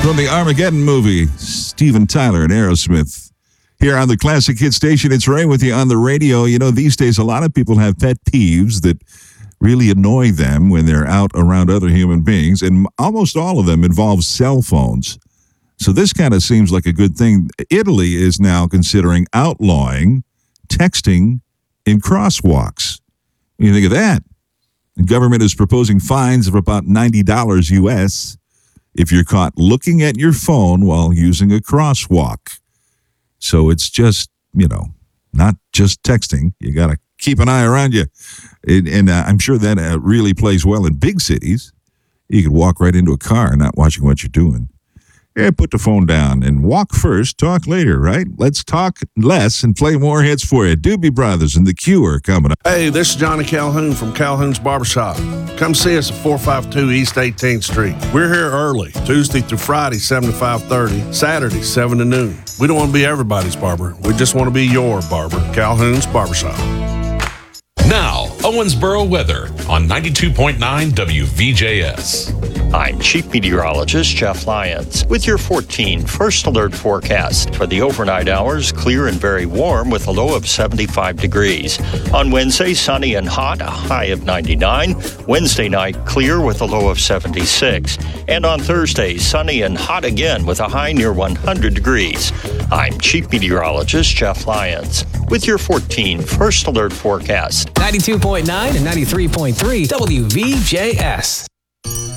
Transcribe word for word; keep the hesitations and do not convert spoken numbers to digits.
From the Armageddon movie, Steven Tyler and Aerosmith. Here on the Classic Hit Station, it's Ray with you on the radio. You know, these days a lot of people have pet peeves that really annoy them when they're out around other human beings, and almost all of them involve cell phones. So this kind of seems like a good thing. Italy is now considering outlawing texting in crosswalks. What do you think of that? The government is proposing fines of about ninety dollars U S if you're caught looking at your phone while using a crosswalk. So it's just, you know, not just texting. You got to keep an eye around you. It, and uh, I'm sure that uh, really plays well in big cities. You could walk right into a car not watching what you're doing. Yeah, put the phone down and walk first, talk later, right? Let's talk less and play more hits for you. Doobie Brothers and The Cure coming up. Hey, this is Johnny Calhoun from Calhoun's Barbershop. Come see us at four fifty-two East eighteenth Street. We're here early, Tuesday through Friday, seven to five thirty, Saturday, seven to noon. We don't want to be everybody's barber. We just want to be your barber. Calhoun's Barbershop. Now, Owensboro weather on ninety-two point nine W V J S. I'm Chief Meteorologist Jeff Lyons with your fourteen First Alert forecast. For the overnight hours, clear and very warm with a low of seventy-five degrees. On Wednesday, sunny and hot, a high of ninety-nine. Wednesday night, clear with a low of seventy-six. And on Thursday, sunny and hot again with a high near one hundred degrees. I'm Chief Meteorologist Jeff Lyons with your fourteen First Alert forecast. ninety-two point nine and ninety-three point three W V J S.